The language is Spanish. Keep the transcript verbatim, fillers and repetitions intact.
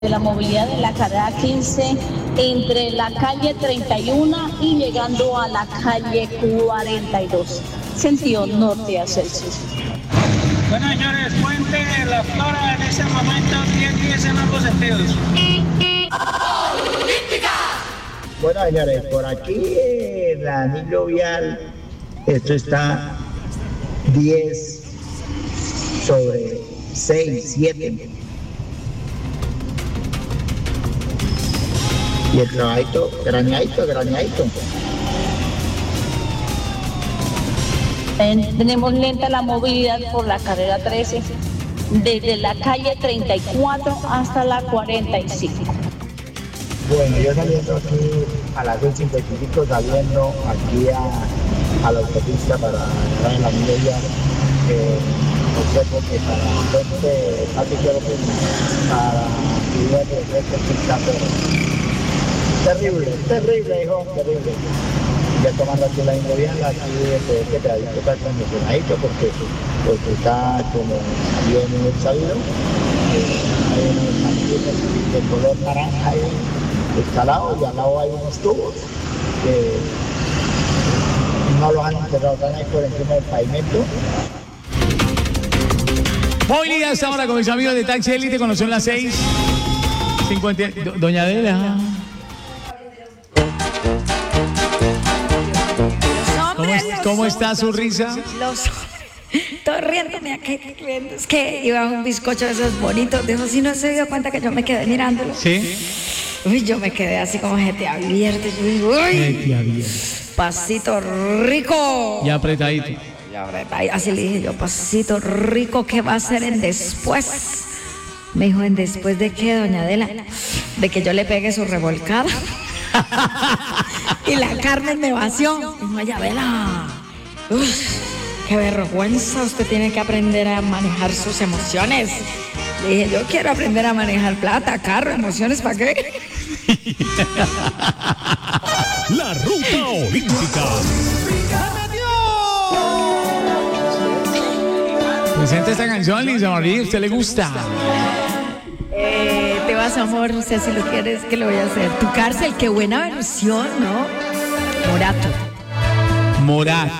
de la movilidad de la carrera quince entre la calle treinta y uno y llegando a la calle cuarenta y dos, sentido norte hacia el sur. Bueno, señores, Puente La Flora en ese momento diez diez en ambos sentidos. Bueno, señores, por aquí en Danilo Vial, esto está diez sobre seis, siete. Y el trabajito, graneadito, graneadito. Tenemos lenta la movilidad por la carrera trece, desde la calle treinta y cuatro hasta la cuarenta y cinco. Bueno, yo saliendo aquí a las seis cincuenta y cinco, saliendo aquí a, a la autopista para entrar en la Minería, eh, observo que para el puente, casi quiero que para vivir de frente está terrible, terrible, hijo, terrible. Ya tomando aquí la Minería, aquí este pedacito está condicionadito porque, porque está como bien sabido. Eh, hay unos anillos de color naranja ahí instalado y al lado hay unos tubos que no los han enterrado, están ahí por encima del pavimento. Movilidad hasta ahora con mis amigos de Taxi Elite, cuando son las seis cincuenta. Do, Doña Adela. ¿Cómo, es, ¿Cómo está su risa? Los todo riéndome aquí, riendo. Es que iba un bizcocho de esos bonitos, de esos, si no se dio cuenta que yo me quedé mirándolo. Sí. Uy, yo me quedé así como G T A abierto. Yo digo, uy, G T A abierto. Pasito rico. Y apretadito. Y apretadito. Así le dije yo, pasito rico, ¿qué va a hacer en después? Me dijo, ¿en después de qué, doña Adela? De que yo le pegue su revolcada. Y la Carmen me vació. Dijo, ay, Adela, uy, qué vergüenza, usted tiene que aprender a manejar sus emociones. Le dije, yo quiero aprender a manejar plata, carro, emociones, ¿para qué? La ruta olímpica. Presenta esta canción, Lisa María, ¿a usted le gusta? Eh, te vas, amor, no sé si lo quieres, ¿qué le voy a hacer? Tu cárcel, qué buena versión, ¿no? Morato. Morat.